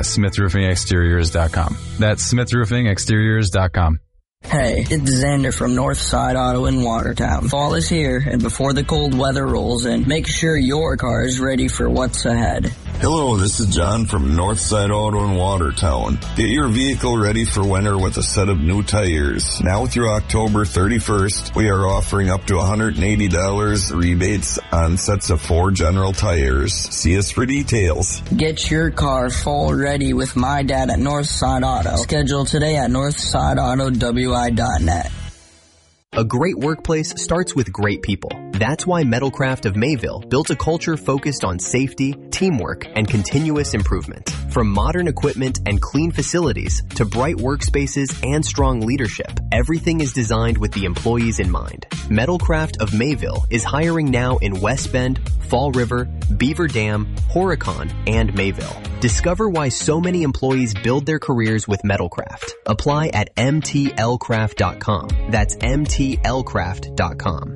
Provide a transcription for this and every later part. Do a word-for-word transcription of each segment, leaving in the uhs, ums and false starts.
at smith roofing exteriors dot com. That's smith roofing exteriors dot com. Hey, it's Xander from Northside Auto in Watertown. Fall is here, and before the cold weather rolls in, make sure your car is ready for what's ahead. Hello, this is John from Northside Auto in Watertown. Get your vehicle ready for winter with a set of new tires. Now through October thirty-first, we are offering up to one hundred eighty dollars rebates on sets of four General tires. See us for details. Get your car fall ready with my dad at Northside Auto. Schedule today at northside auto w i dot net. A great workplace starts with great people. That's why Metalcraft of Mayville built a culture focused on safety, teamwork, and continuous improvement. From modern equipment and clean facilities to bright workspaces and strong leadership, everything is designed with the employees in mind. Metalcraft of Mayville is hiring now in West Bend, Fall River, Beaver Dam, Horicon, and Mayville. Discover why so many employees build their careers with Metalcraft. Apply at m t l craft dot com. That's m t l craft dot com.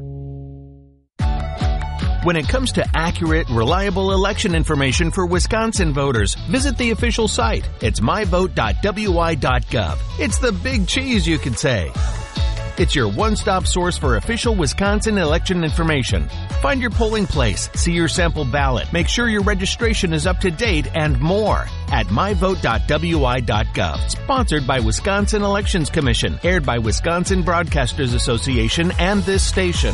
When it comes to accurate, reliable election information for Wisconsin voters, visit the official site. It's my vote dot w i dot gov. It's the big cheese, you could say. It's your one-stop source for official Wisconsin election information. Find your polling place, see your sample ballot, make sure your registration is up to date, and more at my vote dot w i dot gov. Sponsored by Wisconsin Elections Commission, aired by Wisconsin Broadcasters Association and this station.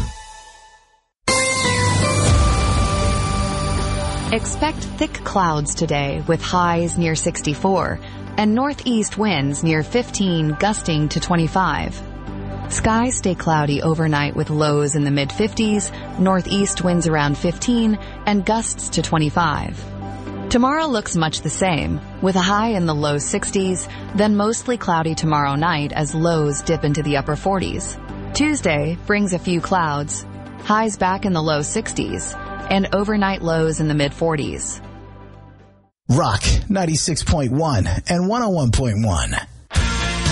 Expect thick clouds today with highs near sixty-four and northeast winds near fifteen, gusting to twenty-five. Skies stay cloudy overnight with lows in the mid-fifties, northeast winds around fifteen, and gusts to twenty-five. Tomorrow looks much the same, with a high in the low sixties, then mostly cloudy tomorrow night as lows dip into the upper forties. Tuesday brings a few clouds, highs back in the low sixties, and overnight lows in the mid-forties. Rock ninety-six point one and one oh one point one.